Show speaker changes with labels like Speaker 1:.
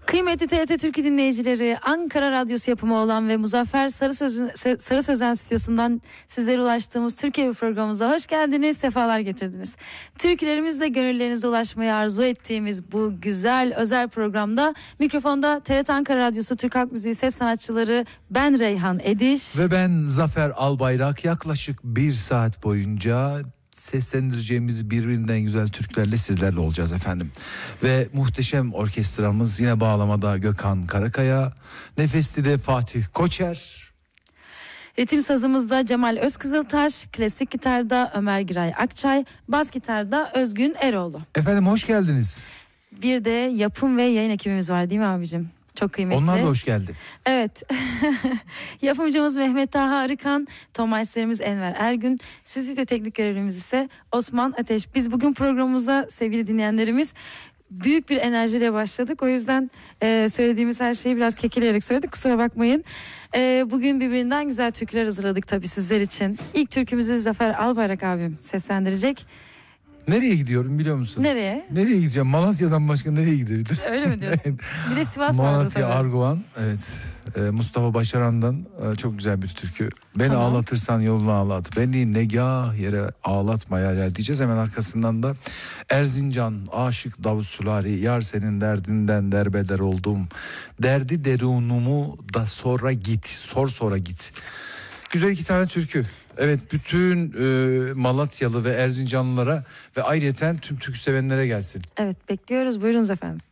Speaker 1: Kıymetli TRT Türkiye dinleyicileri, Ankara Radyosu yapımı olan ve Muzaffer Sarı Sözen stüdyosundan sizlere ulaştığımız Türkiye programımıza hoş geldiniz, sefalar getirdiniz. Türkülerimizle gönüllerinize ulaşmayı arzu ettiğimiz bu güzel özel programda mikrofonda TRT Ankara Radyosu Türk Halk Müziği ses sanatçıları ben Reyhan Ediş
Speaker 2: ve ben Zafer Albayrak yaklaşık 1 saat boyunca seslendireceğimiz birbirinden güzel türkülerle sizlerle olacağız efendim. Ve muhteşem orkestramız yine bağlamada Gökhan Karakaya, nefesti de Fatih Koçer.
Speaker 1: Ritim sazımızda Cemal Özkızıltaş, klasik gitarda Ömer Giray Akçay, bas gitarda Özgün Eroğlu.
Speaker 2: Efendim hoş geldiniz.
Speaker 1: Bir de yapım ve yayın ekibimiz var değil mi abicim? Çok kıymetli.
Speaker 2: Onlar da hoş geldi.
Speaker 1: Evet. Yapımcımız Mehmet Taha Arıkan, tomaçlarımız Enver Ergün, stüdyo teknik görevlimiz ise Osman Ateş. Biz bugün programımıza sevgili dinleyenlerimiz büyük bir enerjiyle başladık. O yüzden söylediğimiz her şeyi biraz kekeleyerek söyledik. Kusura bakmayın. Bugün birbirinden güzel türküler hazırladık tabii sizler için. İlk türkümüzü Zafer Albayrak abim seslendirecek.
Speaker 2: Nereye gidiyorum biliyor musun?
Speaker 1: Nereye?
Speaker 2: Nereye gideceğim? Malatya'dan başka nereye gidebilirim?
Speaker 1: Öyle mi diyorsun? Bir de Sivas vardı
Speaker 2: Malatya,
Speaker 1: tabii.
Speaker 2: Arguvan. Evet. Mustafa Başaran'dan çok güzel bir türkü. Beni
Speaker 1: Tamam.
Speaker 2: ağlatırsan yolunu ağlat. Beni negah yere ağlatma ya diyeceğiz. Hemen arkasından da Erzincan, aşık Davut Sülari, yar senin derdinden derbeder oldum. Derdi derunumu da sonra git. Sonra git. Güzel 2 tane türkü. Evet, bütün Malatyalı ve Erzincanlılara ve ayrıyeten tüm türkü sevenlere gelsin.
Speaker 1: Evet, bekliyoruz. Buyurunuz efendim.